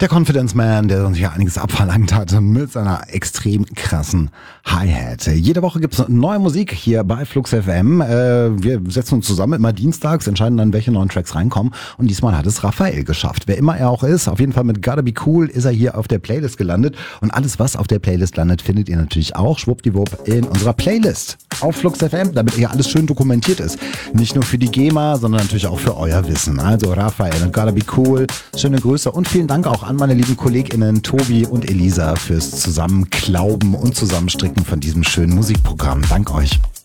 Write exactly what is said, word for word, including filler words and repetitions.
Der Confidence Man, der uns hier einiges abverlangt hat mit seiner extrem krassen Hi-Hat. Jede Woche gibt's neue Musik hier bei Flux F M. Äh, wir setzen uns zusammen immer dienstags, entscheiden dann, welche neuen Tracks reinkommen. Und diesmal hat es Raphael geschafft. Wer immer er auch ist, auf jeden Fall mit Gotta Be Cool ist er hier auf der Playlist gelandet. Und alles, was auf der Playlist landet, findet ihr natürlich auch schwuppdiwupp in unserer Playlist auf Flux F M, damit hier alles schön dokumentiert ist. Nicht nur für die GEMA, sondern natürlich auch für euer Wissen. Also Raphael und Gotta Be Cool, schöne Grüße und vielen Dank auch an meine lieben KollegInnen Tobi und Elisa fürs Zusammenklauben und Zusammenstricken von diesem schönen Musikprogramm. Dank euch.